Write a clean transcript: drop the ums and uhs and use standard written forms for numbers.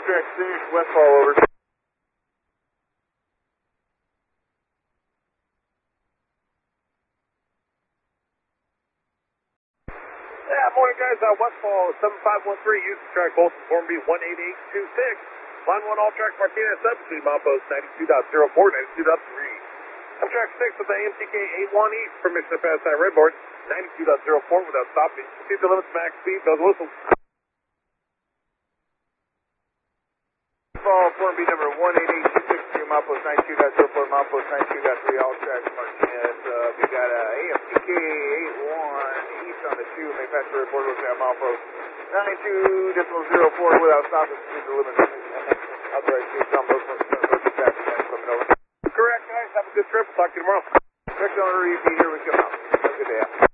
track 6, Westfall, over. Yeah, morning guys, Westfall 7513, Houston track, Bolton, Form B 18826. Line 1, all tracks, Martinez, substitute, milepost 92.04, 92.3. I'm track 6 with the AMTK 81 East, permission to pass that redboard, 92.04 without stopping. Proceed to limits, max speed, those whistles. Westfall, Form B number 18826, milepost 92.04, milepost 92.3, all tracks, Martinez. We got AMTK 81 East on the 2, may pass the redboard, looks at milepost 92.04 without stopping. Proceed to limits. Authorized speed, on both ones, traffic, coming over. Correct, guys. Have a good trip. Talk to you tomorrow. Next on repeat, here we come out. Have a good day.